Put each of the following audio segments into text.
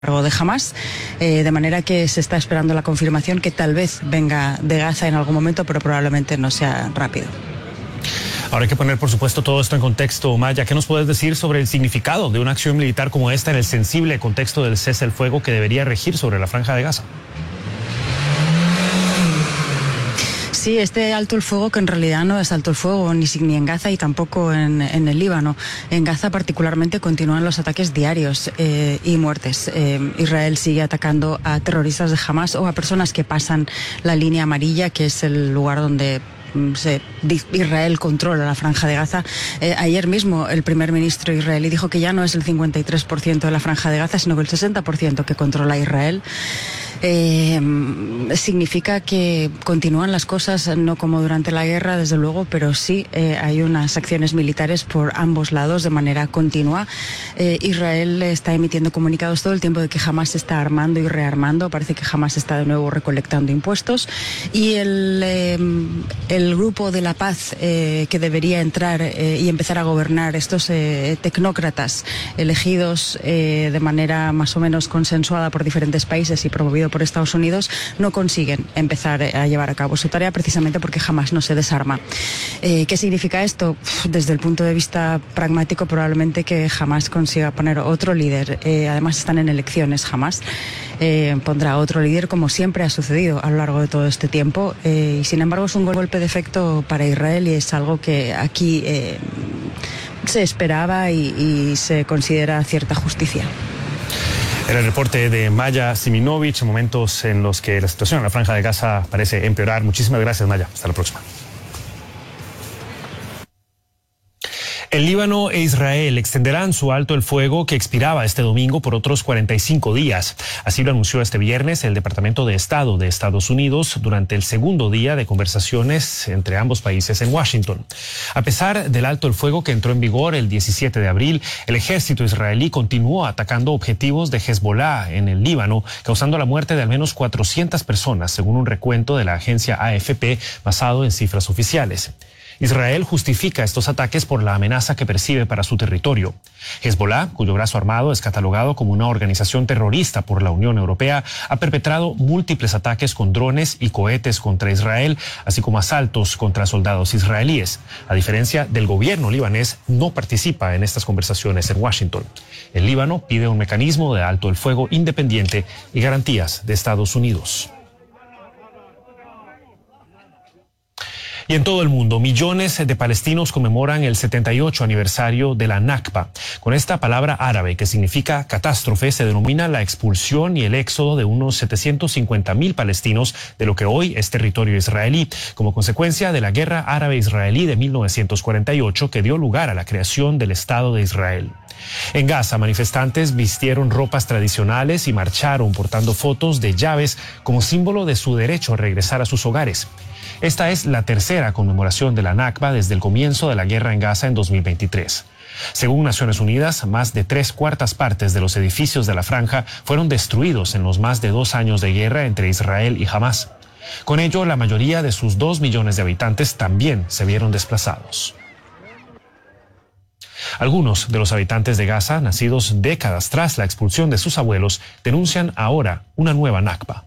de Hamás, de manera que se está esperando la confirmación que tal vez venga de Gaza en algún momento, pero probablemente no sea rápido. Ahora hay que poner, por supuesto, todo esto en contexto. Maya, ¿qué nos puedes decir sobre el significado de una acción militar como esta en el sensible contexto del cese el fuego que debería regir sobre la Franja de Gaza? Sí, este alto el fuego, que en realidad no es alto el fuego ni en Gaza y tampoco en el Líbano. En Gaza particularmente continúan los ataques diarios y muertes. Israel sigue atacando a terroristas de Hamás o a personas que pasan la línea amarilla, que es el lugar donde Israel controla la Franja de Gaza. Ayer mismo el primer ministro israelí dijo que ya no es el 53% de la Franja de Gaza, sino que el 60% que controla Israel. Significa que continúan las cosas, no como durante la guerra, desde luego, pero sí hay unas acciones militares por ambos lados de manera continua. Israel está emitiendo comunicados todo el tiempo de que Hamás se está armando y rearmando. Parece que Hamás está de nuevo recolectando impuestos. Y el grupo de la paz que debería entrar y empezar a gobernar, estos tecnócratas elegidos de manera más o menos consensuada por diferentes países y promovido por Estados Unidos, no consiguen empezar a llevar a cabo su tarea precisamente porque Hamás no se desarma. ¿Qué significa esto? Desde el punto de vista pragmático, probablemente que Hamás consiga poner otro líder. Además están en elecciones Hamás. Pondrá otro líder, como siempre ha sucedido a lo largo de todo este tiempo, y sin embargo es un golpe de efecto para Israel y es algo que aquí se esperaba y se considera cierta justicia. Era el reporte de Maya Siminovich, en momentos en los que la situación en la Franja de Gaza parece empeorar. Muchísimas gracias, Maya. Hasta la próxima. El Líbano e Israel extenderán su alto el fuego que expiraba este domingo por otros 45 días. Así lo anunció este viernes el Departamento de Estado de Estados Unidos durante el segundo día de conversaciones entre ambos países en Washington. A pesar del alto el fuego que entró en vigor el 17 de abril, el ejército israelí continuó atacando objetivos de Hezbollah en el Líbano, causando la muerte de al menos 400 personas, según un recuento de la agencia AFP basado en cifras oficiales. Israel justifica estos ataques por la amenaza que percibe para su territorio. Hezbollah, cuyo brazo armado es catalogado como una organización terrorista por la Unión Europea, ha perpetrado múltiples ataques con drones y cohetes contra Israel, así como asaltos contra soldados israelíes. A diferencia del gobierno libanés, no participa en estas conversaciones en Washington. El Líbano pide un mecanismo de alto el fuego independiente y garantías de Estados Unidos. Y en todo el mundo, millones de palestinos conmemoran el 78 aniversario de la Nakba. Con esta palabra árabe que significa catástrofe, se denomina la expulsión y el éxodo de unos 750,000 palestinos de lo que hoy es territorio israelí, como consecuencia de la guerra árabe-israelí de 1948 que dio lugar a la creación del Estado de Israel. En Gaza, manifestantes vistieron ropas tradicionales y marcharon portando fotos de llaves como símbolo de su derecho a regresar a sus hogares. Esta es la tercera conmemoración de la Nakba desde el comienzo de la guerra en Gaza en 2023. Según Naciones Unidas, más de 3/4 partes de los edificios de la franja fueron destruidos en los más de 2 años de guerra entre Israel y Hamás. Con ello, la mayoría de sus 2 millones de habitantes también se vieron desplazados. Algunos de los habitantes de Gaza, nacidos décadas tras la expulsión de sus abuelos, denuncian ahora una nueva Nakba.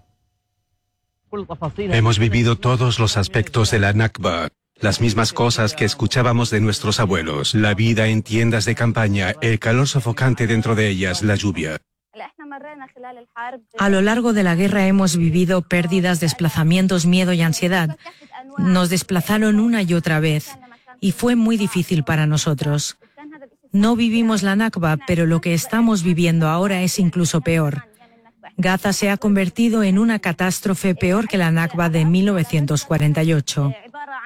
Hemos vivido todos los aspectos de la Nakba, las mismas cosas que escuchábamos de nuestros abuelos, la vida en tiendas de campaña, el calor sofocante dentro de ellas, la lluvia. A lo largo de la guerra hemos vivido pérdidas, desplazamientos, miedo y ansiedad. Nos desplazaron una y otra vez y fue muy difícil para nosotros. No vivimos la Nakba, pero lo que estamos viviendo ahora es incluso peor. Gaza se ha convertido en una catástrofe peor que la Nakba de 1948.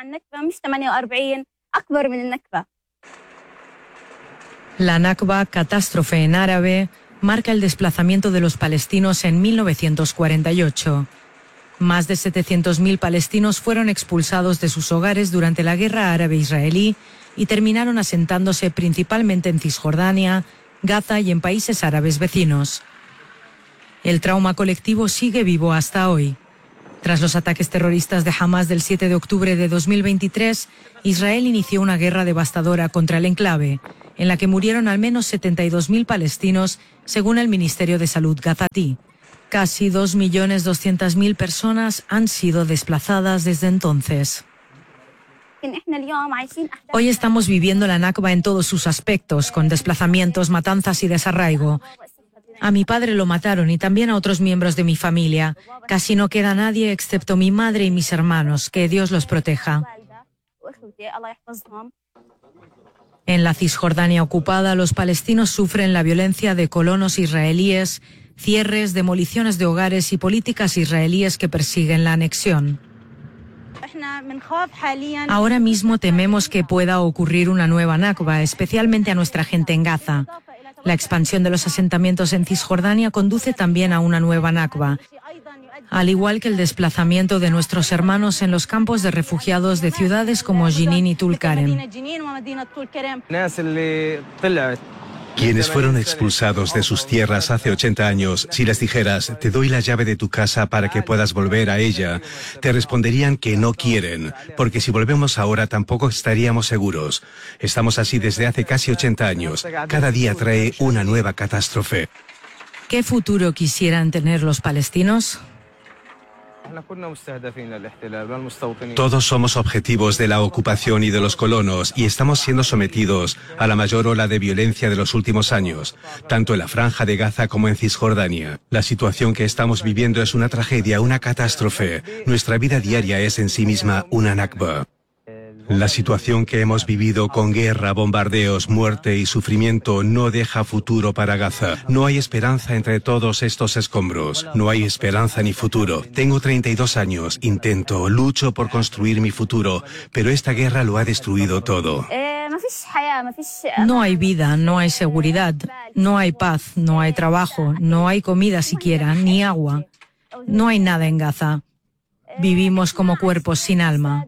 La Nakba, catástrofe en árabe, marca el desplazamiento de los palestinos en 1948. Más de 700.000 palestinos fueron expulsados de sus hogares durante la guerra árabe-israelí y terminaron asentándose principalmente en Cisjordania, Gaza y en países árabes vecinos. El trauma colectivo sigue vivo hasta hoy. Tras los ataques terroristas de Hamás del 7 de octubre de 2023, Israel inició una guerra devastadora contra el enclave, en la que murieron al menos 72.000 palestinos, según el Ministerio de Salud gazatí. Casi 2.200.000 personas han sido desplazadas desde entonces. Hoy estamos viviendo la Nakba en todos sus aspectos, con desplazamientos, matanzas y desarraigo. A mi padre lo mataron y también a otros miembros de mi familia. Casi no queda nadie excepto mi madre y mis hermanos. Que Dios los proteja. En la Cisjordania ocupada, los palestinos sufren la violencia de colonos israelíes, cierres, demoliciones de hogares y políticas israelíes que persiguen la anexión. Ahora mismo tememos que pueda ocurrir una nueva Nakba, especialmente a nuestra gente en Gaza. La expansión de los asentamientos en Cisjordania conduce también a una nueva Nakba, al igual que el desplazamiento de nuestros hermanos en los campos de refugiados de ciudades como Jenin y Tulkarem. Quienes fueron expulsados de sus tierras hace 80 años, si les dijeras, te doy la llave de tu casa para que puedas volver a ella, te responderían que no quieren, porque si volvemos ahora tampoco estaríamos seguros. Estamos así desde hace casi 80 años. Cada día trae una nueva catástrofe. ¿Qué futuro quisieran tener los palestinos? Todos somos objetivos de la ocupación y de los colonos y estamos siendo sometidos a la mayor ola de violencia de los últimos años, tanto en la Franja de Gaza como en Cisjordania. La situación que estamos viviendo es una tragedia, una catástrofe. Nuestra vida diaria es en sí misma una Nakba. La situación que hemos vivido con guerra, bombardeos, muerte y sufrimiento no deja futuro para Gaza. No hay esperanza entre todos estos escombros. No hay esperanza ni futuro. Tengo 32 años, lucho por construir mi futuro, pero esta guerra lo ha destruido todo. No hay vida, no hay seguridad, no hay paz, no hay trabajo, no hay comida siquiera, ni agua. No hay nada en Gaza. Vivimos como cuerpos sin alma.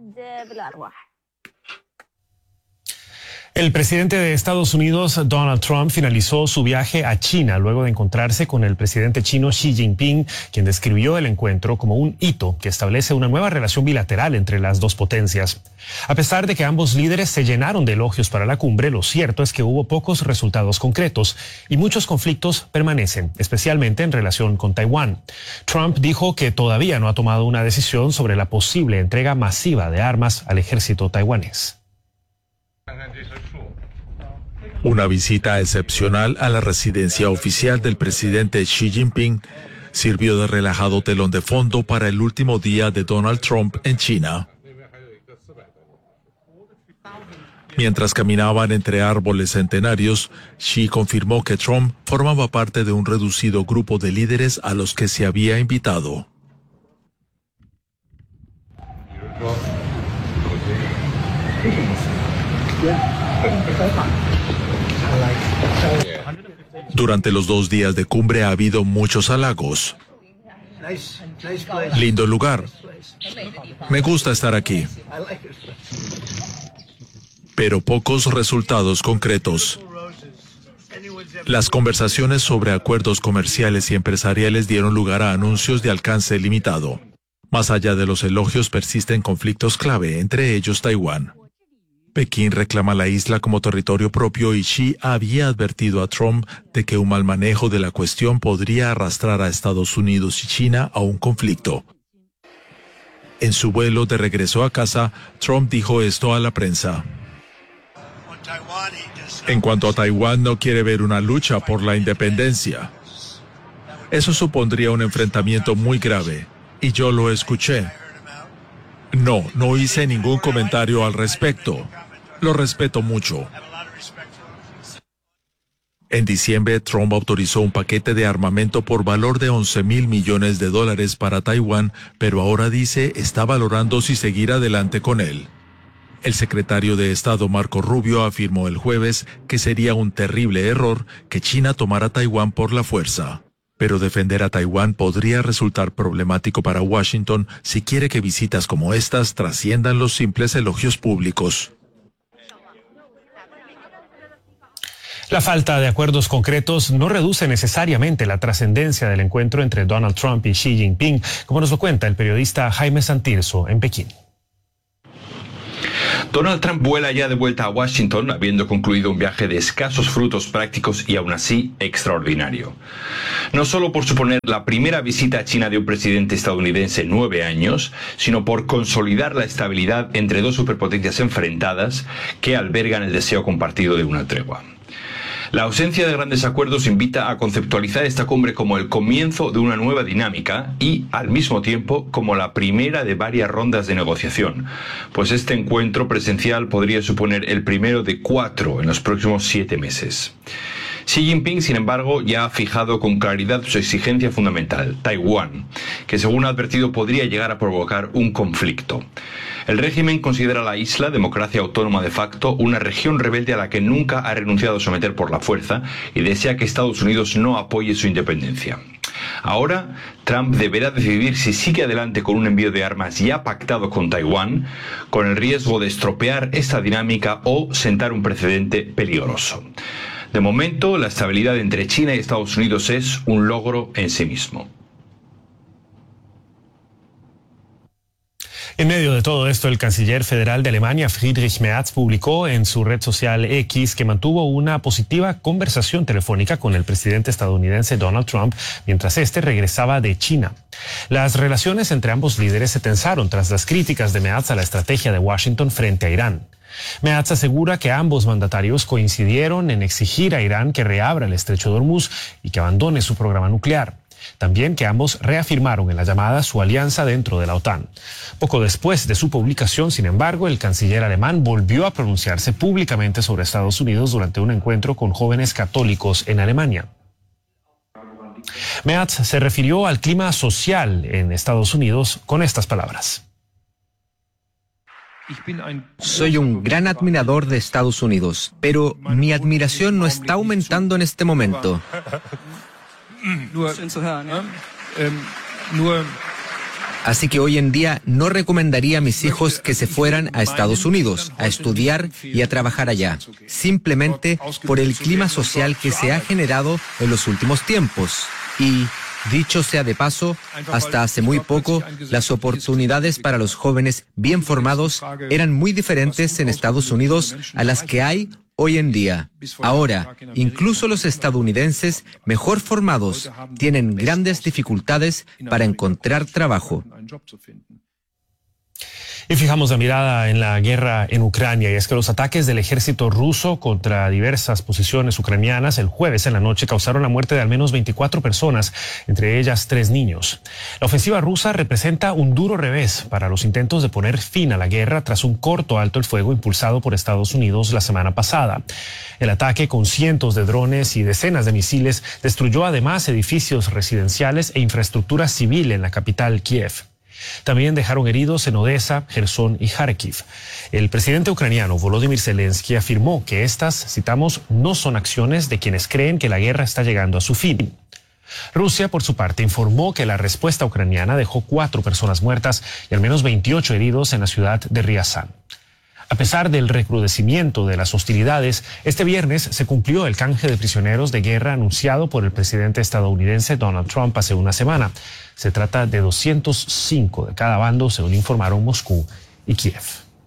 El presidente de Estados Unidos, Donald Trump, finalizó su viaje a China luego de encontrarse con el presidente chino Xi Jinping, quien describió el encuentro como un hito que establece una nueva relación bilateral entre las dos potencias. A pesar de que ambos líderes se llenaron de elogios para la cumbre, lo cierto es que hubo pocos resultados concretos y muchos conflictos permanecen, especialmente en relación con Taiwán. Trump dijo que todavía no ha tomado una decisión sobre la posible entrega masiva de armas al ejército taiwanés. Una visita excepcional a la residencia oficial del presidente Xi Jinping sirvió de relajado telón de fondo para el último día de Donald Trump en China. Mientras caminaban entre árboles centenarios, Xi confirmó que Trump formaba parte de un reducido grupo de líderes a los que se había invitado. Durante los 2 días de cumbre ha habido muchos halagos. Lindo lugar. Me gusta estar aquí. Pero pocos resultados concretos. Las conversaciones sobre acuerdos comerciales y empresariales dieron lugar a anuncios de alcance limitado. Más allá de los elogios persisten conflictos clave, entre ellos Taiwán. Pekín reclama la isla como territorio propio y Xi había advertido a Trump de que un mal manejo de la cuestión podría arrastrar a Estados Unidos y China a un conflicto. En su vuelo de regreso a casa, Trump dijo esto a la prensa. En cuanto a Taiwán, no quiere ver una lucha por la independencia. Eso supondría un enfrentamiento muy grave, y yo lo escuché. No hice ningún comentario al respecto. Lo respeto mucho. En diciembre, Trump autorizó un paquete de armamento por valor de $11.000 millones para Taiwán, pero ahora dice está valorando si seguir adelante con él. El secretario de Estado Marco Rubio afirmó el jueves que sería un terrible error que China tomara Taiwán por la fuerza. Pero defender a Taiwán podría resultar problemático para Washington si quiere que visitas como estas trasciendan los simples elogios públicos. La falta de acuerdos concretos no reduce necesariamente la trascendencia del encuentro entre Donald Trump y Xi Jinping, como nos lo cuenta el periodista Jaime Santirso en Pekín. Donald Trump vuela ya de vuelta a Washington, habiendo concluido un viaje de escasos frutos prácticos y aún así extraordinario. No solo por suponer la primera visita a China de un presidente estadounidense en 9 años, sino por consolidar la estabilidad entre dos superpotencias enfrentadas que albergan el deseo compartido de una tregua. La ausencia de grandes acuerdos invita a conceptualizar esta cumbre como el comienzo de una nueva dinámica y, al mismo tiempo, como la primera de varias rondas de negociación, pues este encuentro presencial podría suponer el primero de 4 en los próximos 7 meses. Xi Jinping, sin embargo, ya ha fijado con claridad su exigencia fundamental, Taiwán, que según ha advertido podría llegar a provocar un conflicto. El régimen considera a la isla, democracia autónoma de facto, una región rebelde a la que nunca ha renunciado a someter por la fuerza y desea que Estados Unidos no apoye su independencia. Ahora, Trump deberá decidir si sigue adelante con un envío de armas ya pactado con Taiwán, con el riesgo de estropear esta dinámica o sentar un precedente peligroso. De momento, la estabilidad entre China y Estados Unidos es un logro en sí mismo. En medio de todo esto, el canciller federal de Alemania, Friedrich Merz, publicó en su red social X que mantuvo una positiva conversación telefónica con el presidente estadounidense Donald Trump mientras este regresaba de China. Las relaciones entre ambos líderes se tensaron tras las críticas de Merz a la estrategia de Washington frente a Irán. Merz asegura que ambos mandatarios coincidieron en exigir a Irán que reabra el estrecho de Hormuz y que abandone su programa nuclear. También que ambos reafirmaron en la llamada su alianza dentro de la OTAN. Poco después de su publicación, sin embargo, el canciller alemán volvió a pronunciarse públicamente sobre Estados Unidos durante un encuentro con jóvenes católicos en Alemania. Merz se refirió al clima social en Estados Unidos con estas palabras. Soy un gran admirador de Estados Unidos, pero mi admiración no está aumentando en este momento. Así que hoy en día no recomendaría a mis hijos que se fueran a Estados Unidos a estudiar y a trabajar allá, simplemente por el clima social que se ha generado en los últimos tiempos. Y, dicho sea de paso, hasta hace muy poco, las oportunidades para los jóvenes bien formados eran muy diferentes en Estados Unidos a las que hay hoy en día. Ahora, incluso los estadounidenses mejor formados tienen grandes dificultades para encontrar trabajo. Y fijamos la mirada en la guerra en Ucrania, y es que los ataques del ejército ruso contra diversas posiciones ucranianas el jueves en la noche causaron la muerte de al menos 24 personas, entre ellas 3 niños. La ofensiva rusa representa un duro revés para los intentos de poner fin a la guerra tras un corto alto el fuego impulsado por Estados Unidos la semana pasada. El ataque, con cientos de drones y decenas de misiles, destruyó además edificios residenciales e infraestructura civil en la capital, Kiev. También dejaron heridos en Odessa, Jersón y Kharkiv. El presidente ucraniano Volodymyr Zelensky afirmó que estas, citamos, no son acciones de quienes creen que la guerra está llegando a su fin. Rusia, por su parte, informó que la respuesta ucraniana dejó 4 personas muertas y al menos 28 heridos en la ciudad de Ryazán. A pesar del recrudecimiento de las hostilidades, este viernes se cumplió el canje de prisioneros de guerra anunciado por el presidente estadounidense Donald Trump hace una semana. Se trata de 205 de cada bando, según informaron Moscú y Kiev.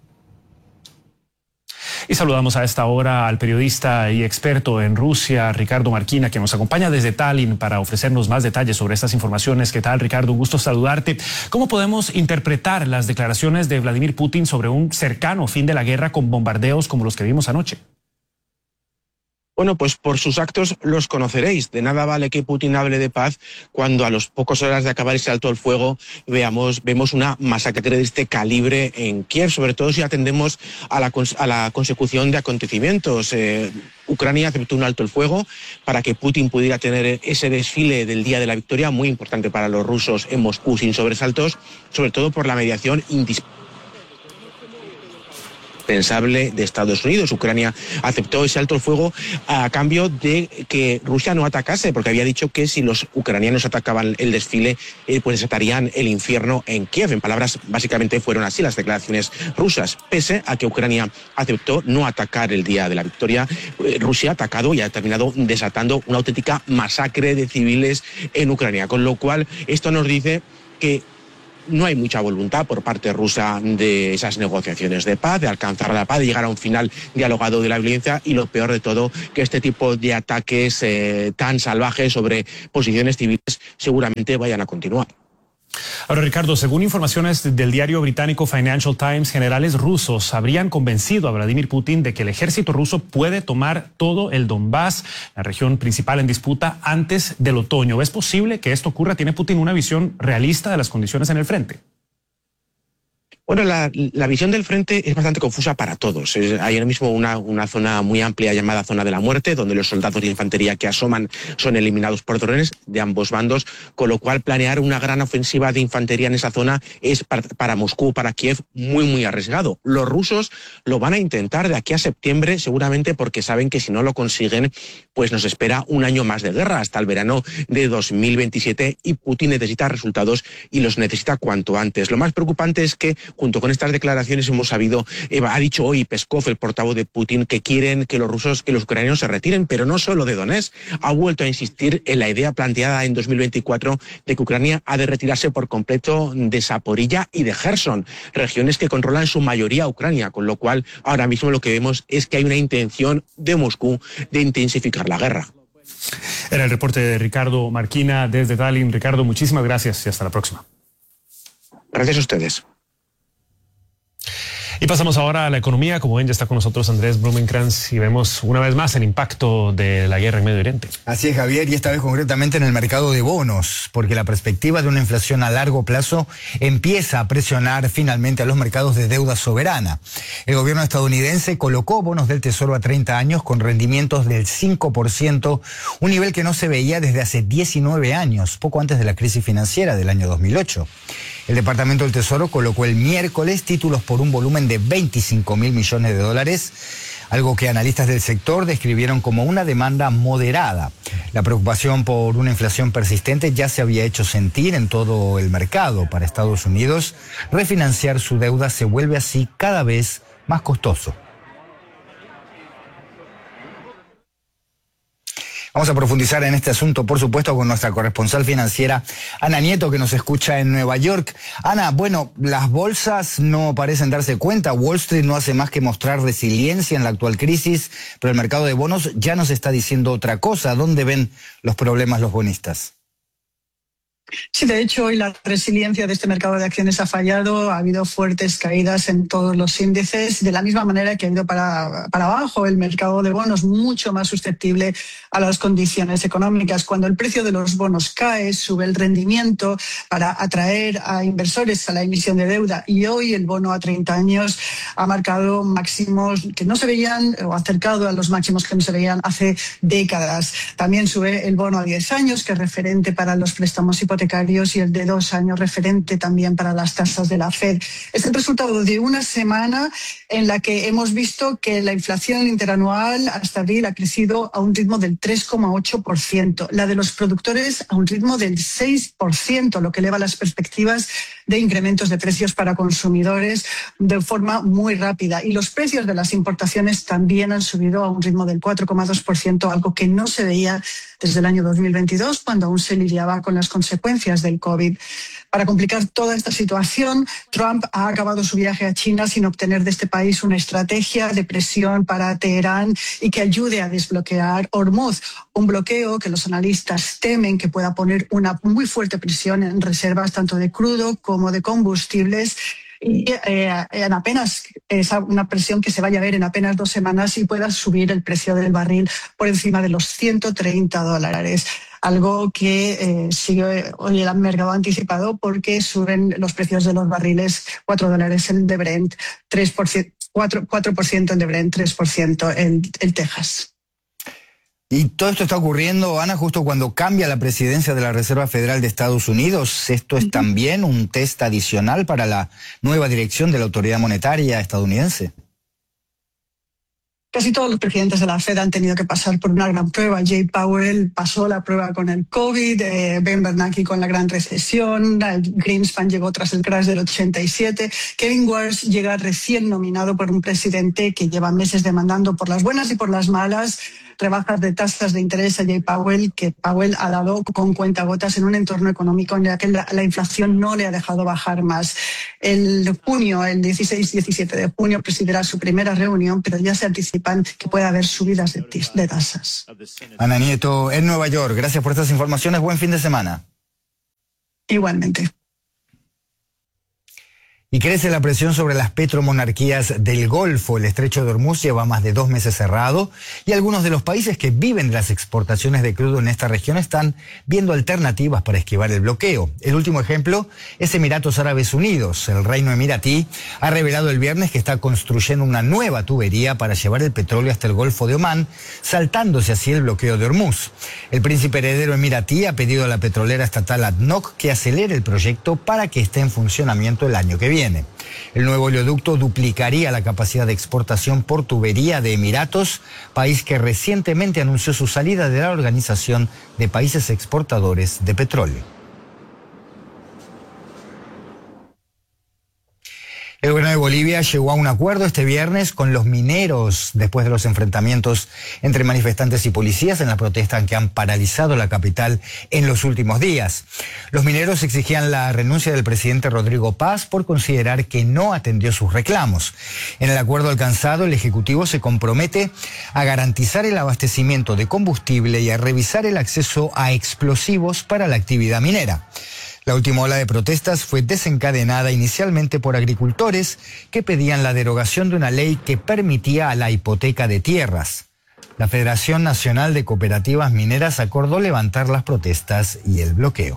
Y saludamos a esta hora al periodista y experto en Rusia, Ricardo Marquina, que nos acompaña desde Tallinn para ofrecernos más detalles sobre estas informaciones. ¿Qué tal, Ricardo? Un gusto saludarte. ¿Cómo podemos interpretar las declaraciones de Vladimir Putin sobre un cercano fin de la guerra con bombardeos como los que vimos anoche? Bueno, pues por sus actos los conoceréis. De nada vale que Putin hable de paz cuando a las pocas horas de acabar ese alto el fuego vemos una masacre de este calibre en Kiev, sobre todo si atendemos a la consecución de acontecimientos. Ucrania aceptó un alto el fuego para que Putin pudiera tener ese desfile del Día de la Victoria, muy importante para los rusos en Moscú, sin sobresaltos, sobre todo por la mediación indispensable de Estados Unidos. Ucrania aceptó ese alto el fuego a cambio de que Rusia no atacase, porque había dicho que si los ucranianos atacaban el desfile, pues desatarían el infierno en Kiev. En palabras, básicamente fueron así las declaraciones rusas. Pese a que Ucrania aceptó no atacar el Día de la Victoria, Rusia ha atacado y ha terminado desatando una auténtica masacre de civiles en Ucrania. Con lo cual, esto nos dice que no hay mucha voluntad por parte rusa de esas negociaciones de paz, de alcanzar la paz, de llegar a un final dialogado de la violencia, y lo peor de todo, que este tipo de ataques tan salvajes sobre posiciones civiles seguramente vayan a continuar. Ahora, Ricardo, según informaciones del diario británico Financial Times, generales rusos habrían convencido a Vladimir Putin de que el ejército ruso puede tomar todo el Donbass, la región principal en disputa, antes del otoño. ¿Es posible que esto ocurra? ¿Tiene Putin una visión realista de las condiciones en el frente? Bueno, la visión del frente es bastante confusa para todos. Hay ahora mismo una zona muy amplia llamada zona de la muerte, donde los soldados de infantería que asoman son eliminados por drones de ambos bandos, con lo cual planear una gran ofensiva de infantería en esa zona es para Moscú, para Kiev, muy arriesgado. Los rusos lo van a intentar de aquí a septiembre, seguramente porque saben que si no lo consiguen, pues nos espera un año más de guerra, hasta el verano de 2027, y Putin necesita resultados y los necesita cuanto antes. Lo más preocupante es que junto con estas declaraciones hemos sabido, ha dicho hoy Peskov, el portavoz de Putin, que quieren que los ucranianos se retiren, pero no solo de Donetsk. Ha vuelto a insistir en la idea planteada en 2024 de que Ucrania ha de retirarse por completo de Zaporilla y de Gerson, regiones que controlan en su mayoría Ucrania, con lo cual ahora mismo lo que vemos es que hay una intención de Moscú de intensificar la guerra. Era el reporte de Ricardo Marquina desde Tallinn. Ricardo, muchísimas gracias y hasta la próxima. Gracias a ustedes. Y pasamos ahora a la economía. Como ven, ya está con nosotros Andrés Blumenkrantz y vemos una vez más el impacto de la guerra en Medio Oriente. Así es, Javier, y esta vez concretamente en el mercado de bonos, porque la perspectiva de una inflación a largo plazo empieza a presionar finalmente a los mercados de deuda soberana. El gobierno estadounidense colocó bonos del Tesoro a 30 años con rendimientos del 5%, un nivel que no se veía desde hace 19 años, poco antes de la crisis financiera del año 2008. El Departamento del Tesoro colocó el miércoles títulos por un volumen de 25.000 millones de dólares, algo que analistas del sector describieron como una demanda moderada. La preocupación por una inflación persistente ya se había hecho sentir en todo el mercado. Para Estados Unidos, refinanciar su deuda se vuelve así cada vez más costoso. Vamos a profundizar en este asunto, por supuesto, con nuestra corresponsal financiera, Ana Nieto, que nos escucha en Nueva York. Ana, bueno, las bolsas no parecen darse cuenta. Wall Street no hace más que mostrar resiliencia en la actual crisis, pero el mercado de bonos ya nos está diciendo otra cosa. ¿Dónde ven los problemas los bonistas? Sí, de hecho, hoy la resiliencia de este mercado de acciones ha fallado. Ha habido fuertes caídas en todos los índices, de la misma manera que ha ido para abajo el mercado de bonos, mucho más susceptible a las condiciones económicas. Cuando el precio de los bonos cae, sube el rendimiento para atraer a inversores a la emisión de deuda. Y hoy el bono a 30 años ha marcado máximos que no se veían, o acercado a los máximos que no se veían hace décadas. También sube el bono a 10 años, que es referente para los préstamos hipotecarios, y el de 2 años referente también para las tasas de la Fed. Es el resultado de una semana en la que hemos visto que la inflación interanual hasta abril ha crecido a un ritmo del 3,8%, la de los productores a un ritmo del 6%, lo que eleva las perspectivas de incrementos de precios para consumidores de forma muy rápida. Y los precios de las importaciones también han subido a un ritmo del 4,2%, algo que no se veía desde el año 2022, cuando aún se lidiaba con las consecuencias del COVID. Para complicar toda esta situación, Trump ha acabado su viaje a China sin obtener de este país una estrategia de presión para Teherán y que ayude a desbloquear Hormuz, un bloqueo que los analistas temen que pueda poner una muy fuerte presión en reservas tanto de crudo como de combustibles. Y en apenas es una presión que se vaya a ver en apenas 2 semanas y pueda subir el precio del barril por encima de los $130. Algo que sigue hoy el mercado anticipado porque suben los precios de los barriles, $4 el de Brent, 4% el de Brent, 3% el Texas. Y todo esto está ocurriendo, Ana, justo cuando cambia la presidencia de la Reserva Federal de Estados Unidos. ¿Esto es también un test adicional para la nueva dirección de la autoridad monetaria estadounidense? Casi todos los presidentes de la Fed han tenido que pasar por una gran prueba. Jay Powell pasó la prueba con el COVID, Ben Bernanke con la gran recesión, Greenspan llegó tras el crash del 87, Kevin Warsh llega recién nominado por un presidente que lleva meses demandando por las buenas y por las malas rebajas de tasas de interés a Jay Powell, que Powell ha dado con cuentagotas en un entorno económico en el que la inflación no le ha dejado bajar más. El 16-17 de junio, presidirá su primera reunión, pero ya se anticipan que puede haber subidas de tasas. Ana Nieto, en Nueva York, gracias por estas informaciones. Buen fin de semana. Igualmente. Y crece la presión sobre las petromonarquías del Golfo. El estrecho de Hormuz lleva más de 2 meses cerrado y algunos de los países que viven de las exportaciones de crudo en esta región están viendo alternativas para esquivar el bloqueo. El último ejemplo es Emiratos Árabes Unidos. El reino emiratí ha revelado el viernes que está construyendo una nueva tubería para llevar el petróleo hasta el Golfo de Omán, saltándose así el bloqueo de Hormuz. El príncipe heredero emiratí ha pedido a la petrolera estatal ADNOC que acelere el proyecto para que esté en funcionamiento el año que viene. El nuevo oleoducto duplicaría la capacidad de exportación por tubería de Emiratos, país que recientemente anunció su salida de la Organización de Países Exportadores de Petróleo. El gobierno de Bolivia llegó a un acuerdo este viernes con los mineros después de los enfrentamientos entre manifestantes y policías en la protesta que han paralizado la capital en los últimos días. Los mineros exigían la renuncia del presidente Rodrigo Paz por considerar que no atendió sus reclamos. En el acuerdo alcanzado, el Ejecutivo se compromete a garantizar el abastecimiento de combustible y a revisar el acceso a explosivos para la actividad minera. La última ola de protestas fue desencadenada inicialmente por agricultores que pedían la derogación de una ley que permitía la hipoteca de tierras. La Federación Nacional de Cooperativas Mineras acordó levantar las protestas y el bloqueo.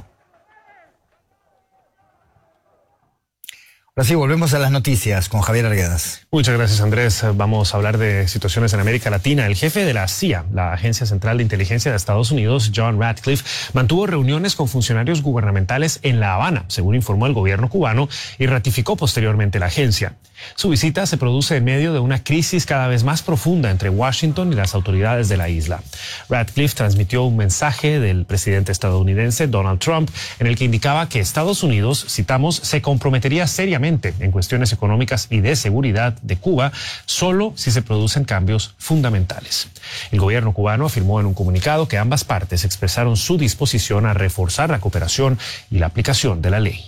Ahora sí, volvemos a las noticias con Javier Arguedas. Muchas gracias, Andrés. Vamos a hablar de situaciones en América Latina. El jefe de la CIA, la Agencia Central de Inteligencia de Estados Unidos, John Ratcliffe, mantuvo reuniones con funcionarios gubernamentales en La Habana, según informó el gobierno cubano, y ratificó posteriormente la agencia. Su visita se produce en medio de una crisis cada vez más profunda entre Washington y las autoridades de la isla. Ratcliffe transmitió un mensaje del presidente estadounidense Donald Trump en el que indicaba que Estados Unidos, citamos, se comprometería seriamente en cuestiones económicas y de seguridad de Cuba solo si se producen cambios fundamentales. El gobierno cubano afirmó en un comunicado que ambas partes expresaron su disposición a reforzar la cooperación y la aplicación de la ley.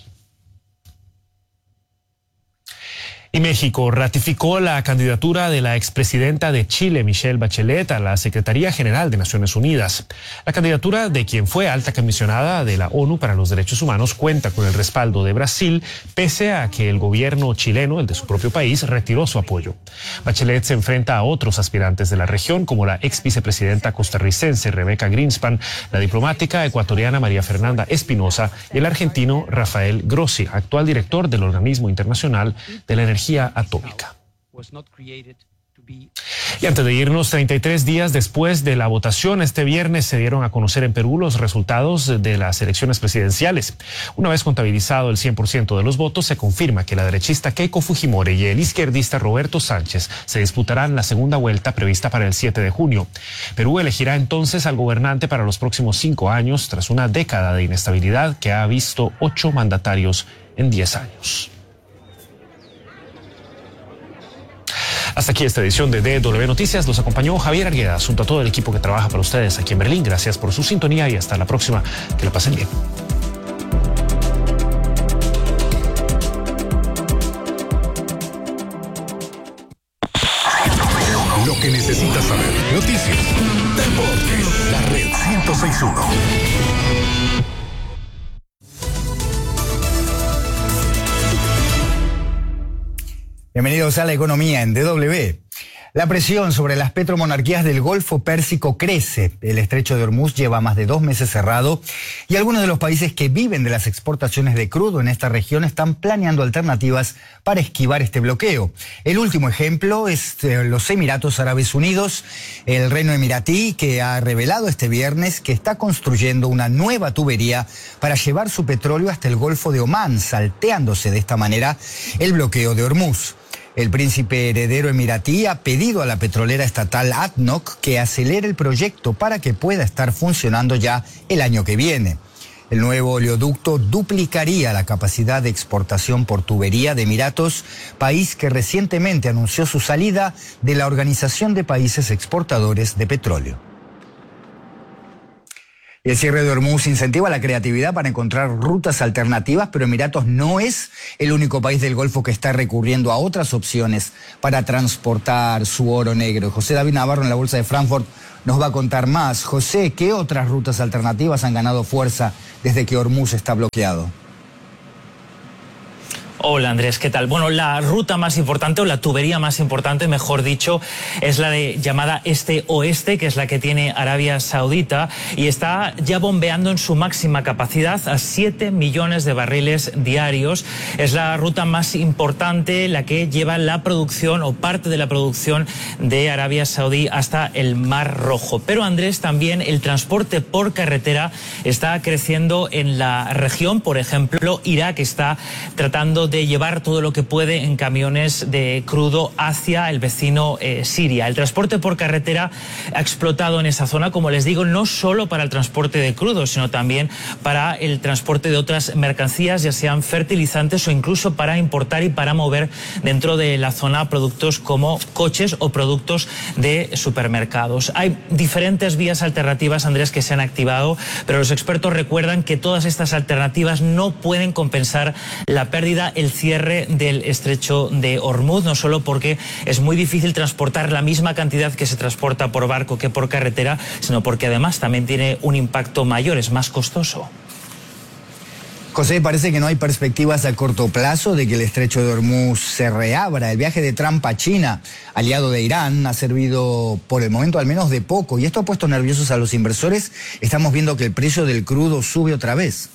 Y México ratificó la candidatura de la expresidenta de Chile, Michelle Bachelet, a la Secretaría General de Naciones Unidas. La candidatura de quien fue alta comisionada de la ONU para los Derechos Humanos cuenta con el respaldo de Brasil, pese a que el gobierno chileno, el de su propio país, retiró su apoyo. Bachelet se enfrenta a otros aspirantes de la región, como la ex vicepresidenta costarricense Rebeca Greenspan, la diplomática ecuatoriana María Fernanda Espinosa y el argentino Rafael Grossi, actual director del Organismo Internacional de la Energía Atómica. Y antes de irnos, 33 días después de la votación, este viernes se dieron a conocer en Perú los resultados de las elecciones presidenciales. Una vez contabilizado el 100% de los votos, se confirma que la derechista Keiko Fujimori y el izquierdista Roberto Sánchez se disputarán la segunda vuelta prevista para el 7 de junio. Perú elegirá entonces al gobernante para los próximos 5 años, tras una década de inestabilidad que ha visto 8 mandatarios en 10 años. Hasta aquí esta edición de DW Noticias. Los acompañó Javier Arguedas junto a todo el equipo que trabaja para ustedes aquí en Berlín. Gracias por su sintonía y hasta la próxima. Que la pasen bien. Lo que necesitas saber. Noticias, deportes, la red 106.1. Bienvenidos a La Economía en DW. La presión sobre las petromonarquías del Golfo Pérsico crece. El estrecho de Hormuz lleva más de 2 meses cerrado y algunos de los países que viven de las exportaciones de crudo en esta región están planeando alternativas para esquivar este bloqueo. El último ejemplo es los Emiratos Árabes Unidos, el reino emiratí, que ha revelado este viernes que está construyendo una nueva tubería para llevar su petróleo hasta el Golfo de Omán, salteándose de esta manera el bloqueo de Hormuz. El príncipe heredero emiratí ha pedido a la petrolera estatal ADNOC que acelere el proyecto para que pueda estar funcionando ya el año que viene. El nuevo oleoducto duplicaría la capacidad de exportación por tubería de Emiratos, país que recientemente anunció su salida de la Organización de Países Exportadores de Petróleo. El cierre de Hormuz incentiva la creatividad para encontrar rutas alternativas, pero Emiratos no es el único país del Golfo que está recurriendo a otras opciones para transportar su oro negro. José David Navarro en la Bolsa de Frankfurt nos va a contar más. José, ¿qué otras rutas alternativas han ganado fuerza desde que Hormuz está bloqueado? Hola Andrés, ¿qué tal? Bueno, la ruta más importante o la tubería más importante, mejor dicho, es la llamada este-oeste, que es la que tiene Arabia Saudita y está ya bombeando en su máxima capacidad a 7 millones de barriles diarios. Es la ruta más importante, la que lleva la producción o parte de la producción de Arabia Saudí hasta el Mar Rojo. Pero Andrés, también el transporte por carretera está creciendo en la región. Por ejemplo, Irak está tratando de llevar todo lo que puede en camiones de crudo hacia el vecino Siria. El transporte por carretera ha explotado en esa zona, como les digo, no solo para el transporte de crudo, sino también para el transporte de otras mercancías, ya sean fertilizantes o incluso para importar y para mover dentro de la zona productos como coches o productos de supermercados. Hay diferentes vías alternativas, Andrés, que se han activado, pero los expertos recuerdan que todas estas alternativas no pueden compensar la pérdida, el cierre del estrecho de Hormuz, no solo porque es muy difícil transportar la misma cantidad que se transporta por barco que por carretera, sino porque además también tiene un impacto mayor, es más costoso. José, parece que no hay perspectivas a corto plazo de que el estrecho de Hormuz se reabra. El viaje de Trump a China, aliado de Irán, ha servido por el momento al menos de poco y esto ha puesto nerviosos a los inversores. Estamos viendo que el precio del crudo sube otra vez.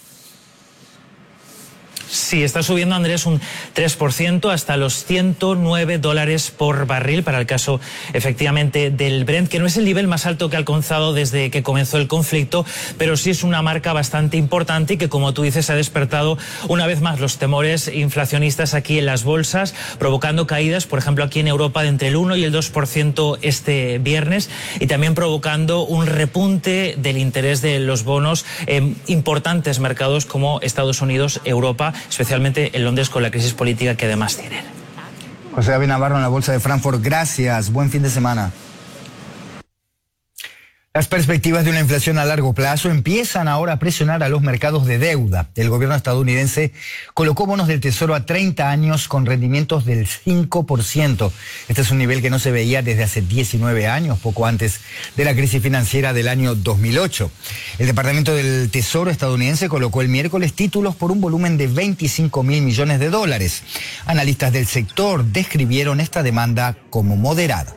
Sí, está subiendo, Andrés, un 3% hasta los $109 por barril para el caso, efectivamente, del Brent, que no es el nivel más alto que ha alcanzado desde que comenzó el conflicto, pero sí es una marca bastante importante y que, como tú dices, ha despertado una vez más los temores inflacionistas aquí en las bolsas, provocando caídas, por ejemplo, aquí en Europa de entre el 1 y el 2% este viernes y también provocando un repunte del interés de los bonos en importantes mercados como Estados Unidos, Europa, especialmente en Londres con la crisis política que además tienen. José David Navarro en la Bolsa de Frankfurt, gracias, buen fin de semana. Las perspectivas de una inflación a largo plazo empiezan ahora a presionar a los mercados de deuda. El gobierno estadounidense colocó bonos del Tesoro a 30 años con rendimientos del 5%. Este es un nivel que no se veía desde hace 19 años, poco antes de la crisis financiera del año 2008. El Departamento del Tesoro estadounidense colocó el miércoles títulos por un volumen de $25.000 millones. Analistas del sector describieron esta demanda como moderada.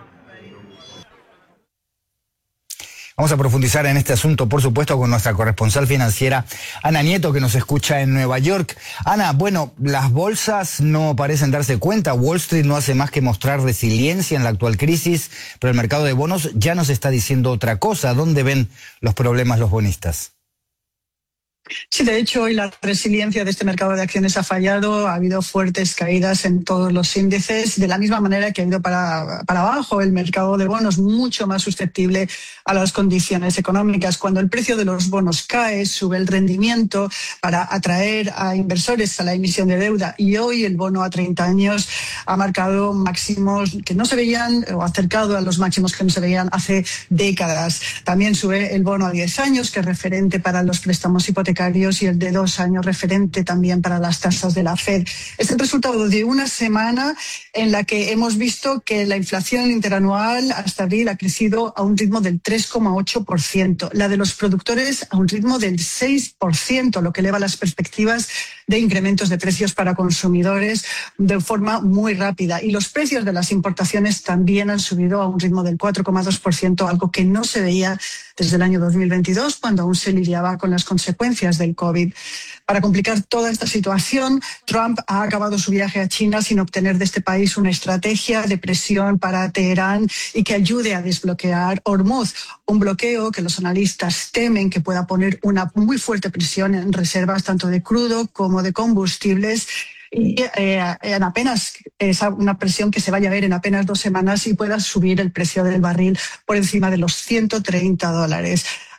Vamos a profundizar en este asunto, por supuesto, con nuestra corresponsal financiera, Ana Nieto, que nos escucha en Nueva York. Ana, bueno, las bolsas no parecen darse cuenta. Wall Street no hace más que mostrar resiliencia en la actual crisis, pero el mercado de bonos ya nos está diciendo otra cosa. ¿Dónde ven los problemas los bonistas? Sí, de hecho, hoy la resiliencia de este mercado de acciones ha fallado. Ha habido fuertes caídas en todos los índices, de la misma manera que ha ido para abajo el mercado de bonos, mucho más susceptible a las condiciones económicas. Cuando el precio de los bonos cae, sube el rendimiento para atraer a inversores a la emisión de deuda. Y hoy el bono a 30 años ha marcado máximos que no se veían, o acercado a los máximos que no se veían hace décadas. También sube el bono a 10 años, que es referente para los préstamos hipotecarios, y el de 2 años referente también para las tasas de la Fed. Es el resultado de una semana en la que hemos visto que la inflación interanual hasta abril ha crecido a un ritmo del 3,8%, la de los productores a un ritmo del 6%, lo que eleva las perspectivas de incrementos de precios para consumidores de forma muy rápida. Y los precios de las importaciones también han subido a un ritmo del 4,2%, algo que no se veía desde el año 2022, cuando aún se lidiaba con las consecuencias del COVID. Para complicar toda esta situación, Trump ha acabado su viaje a China sin obtener de este país una estrategia de presión para Teherán y que ayude a desbloquear Hormuz, un bloqueo que los analistas temen que pueda poner una muy fuerte presión en reservas tanto de crudo como de combustibles. Y en apenas es una presión que se vaya a ver en apenas 2 semanas y pueda subir el precio del barril por encima de los $130.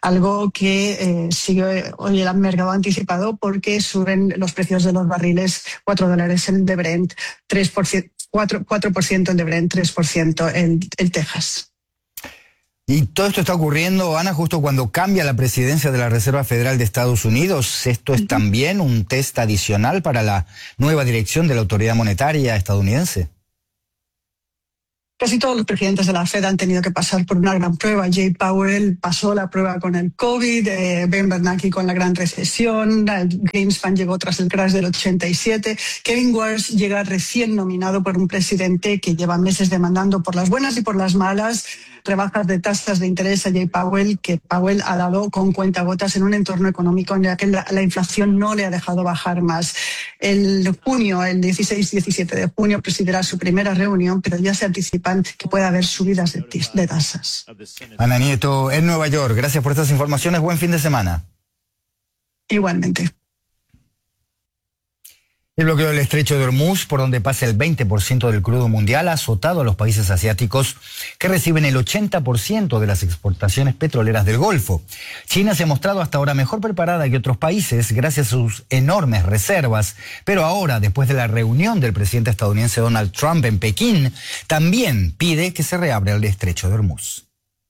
algo que sigue hoy el mercado anticipado porque suben los precios de los barriles, $4 en de Brent, 4% en de Brent, 3% en Texas. Y todo esto está ocurriendo, Ana, justo cuando cambia la presidencia de la Reserva Federal de Estados Unidos. ¿Esto es también un test adicional para la nueva dirección de la autoridad monetaria estadounidense? Casi todos los presidentes de la Fed han tenido que pasar por una gran prueba. Jay Powell pasó la prueba con el COVID, Ben Bernanke con la gran recesión, Greenspan llegó tras el crash del 87, Kevin Walsh llega recién nominado por un presidente que lleva meses demandando por las buenas y por las malas rebajas de tasas de interés a Jay Powell, que Powell ha dado con cuentagotas en un entorno económico en el que la inflación no le ha dejado bajar más. El 16-17 de junio, presidirá su primera reunión, pero ya se anticipan que puede haber subidas de tasas. Ana Nieto, en Nueva York, gracias por estas informaciones. Buen fin de semana. Igualmente. El bloqueo del estrecho de Hormuz, por donde pasa el 20% del crudo mundial, ha azotado a los países asiáticos que reciben el 80% de las exportaciones petroleras del Golfo. China se ha mostrado hasta ahora mejor preparada que otros países gracias a sus enormes reservas, pero ahora, después de la reunión del presidente estadounidense Donald Trump en Pekín, también pide que se reabra el estrecho de Hormuz.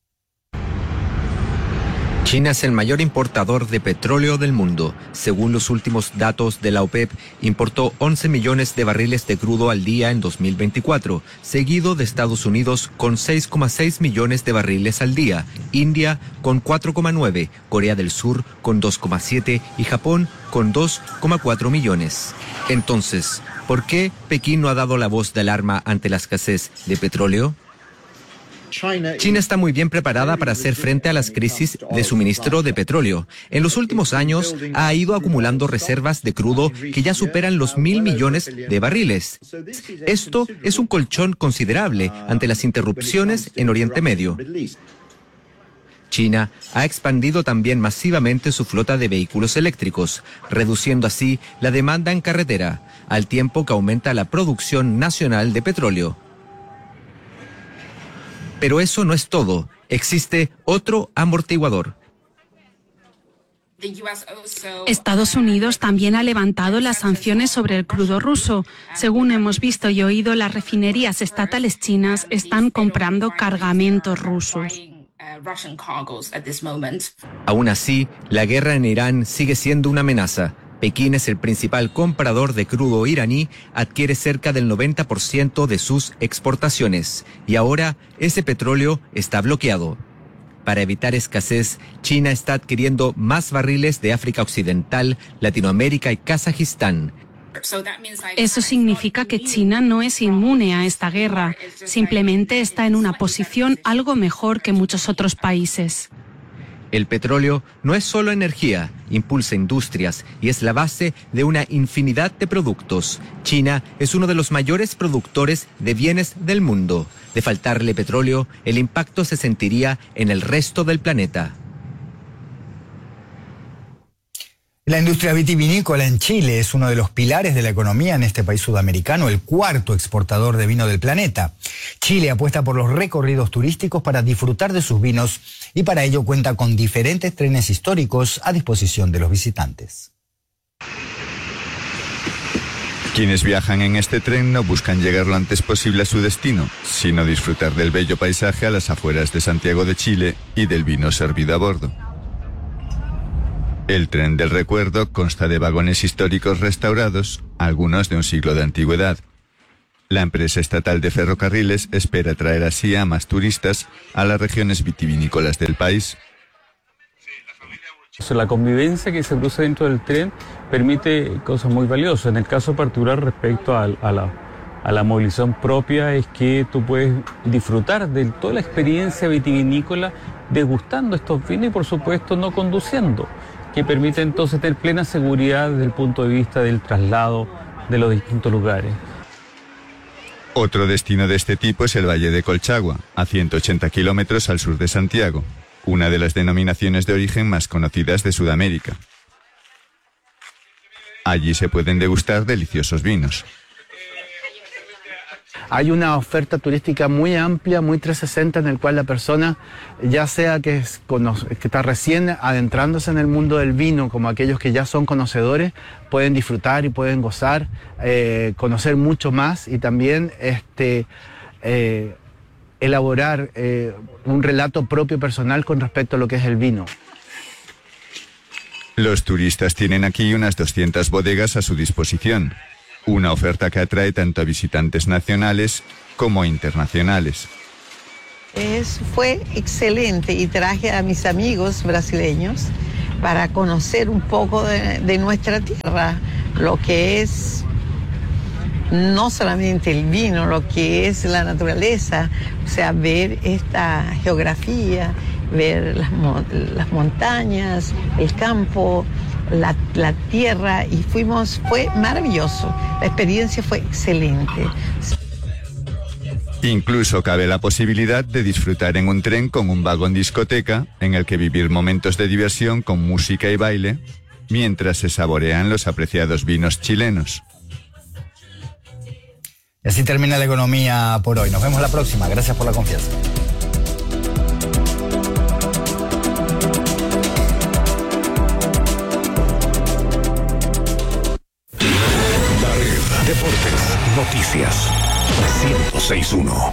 China es el mayor importador de petróleo del mundo. Según los últimos datos de la OPEP, importó 11 millones de barriles de crudo al día en 2024, seguido de Estados Unidos con 6,6 millones de barriles al día, India con 4,9, Corea del Sur con 2,7 y Japón con 2,4 millones. Entonces, ¿por qué Pekín no ha dado la voz de alarma ante la escasez de petróleo? China está muy bien preparada para hacer frente a las crisis de suministro de petróleo. En los últimos años ha ido acumulando reservas de crudo que ya superan los 1.000 millones de barriles. Esto es un colchón considerable ante las interrupciones en Oriente Medio. China ha expandido también masivamente su flota de vehículos eléctricos, reduciendo así la demanda en carretera, al tiempo que aumenta la producción nacional de petróleo. Pero eso no es todo. Existe otro amortiguador. Estados Unidos también ha levantado las sanciones sobre el crudo ruso. Según hemos visto y oído, las refinerías estatales chinas están comprando cargamentos rusos. Aún así, la guerra en Irán sigue siendo una amenaza. Pekín es el principal comprador de crudo iraní, adquiere cerca del 90% de sus exportaciones y ahora ese petróleo está bloqueado. Para evitar escasez, China está adquiriendo más barriles de África Occidental, Latinoamérica y Kazajistán. Eso significa que China no es inmune a esta guerra, simplemente está en una posición algo mejor que muchos otros países. El petróleo no es solo energía, impulsa industrias y es la base de una infinidad de productos. China es uno de los mayores productores de bienes del mundo. De faltarle petróleo, el impacto se sentiría en el resto del planeta. La industria vitivinícola en Chile es uno de los pilares de la economía en este país sudamericano, el cuarto exportador de vino del planeta. Chile apuesta por los recorridos turísticos para disfrutar de sus vinos y para ello cuenta con diferentes trenes históricos a disposición de los visitantes. Quienes viajan en este tren no buscan llegar lo antes posible a su destino, sino disfrutar del bello paisaje a las afueras de Santiago de Chile y del vino servido a bordo. El tren del recuerdo consta de vagones históricos restaurados, algunos de un siglo de antigüedad. La empresa estatal de ferrocarriles espera traer así a más turistas a las regiones vitivinícolas del país. La convivencia que se produce dentro del tren permite cosas muy valiosas. En el caso particular respecto a la movilización propia es que tú puedes disfrutar de toda la experiencia vitivinícola degustando estos vinos y por supuesto no conduciendo, que permite entonces tener plena seguridad desde el punto de vista del traslado de los distintos lugares. Otro destino de este tipo es el Valle de Colchagua, a 180 kilómetros al sur de Santiago, una de las denominaciones de origen más conocidas de Sudamérica. Allí se pueden degustar deliciosos vinos. hay una oferta turística muy amplia, muy 360, en el cual la persona, ya sea que está recién adentrándose en el mundo del vino, como aquellos que ya son conocedores, pueden disfrutar y pueden gozar, conocer mucho más y también elaborar un relato propio personal con respecto a lo que es el vino. Los turistas tienen aquí unas 200 bodegas a su disposición, una oferta que atrae tanto a visitantes nacionales como internacionales. Fue excelente y traje a mis amigos brasileños para conocer un poco de nuestra tierra, lo que es no solamente el vino, lo que es la naturaleza, o sea, ver esta geografía, ver las montañas, el campo, la tierra, y fue maravilloso, la experiencia fue excelente. Incluso cabe la posibilidad de disfrutar en un tren con un vagón discoteca en el que vivir momentos de diversión con música y baile mientras se saborean los apreciados vinos chilenos. Y así termina la economía por hoy. Nos vemos la próxima. Gracias por la confianza. La Red Deportes, noticias 106.1.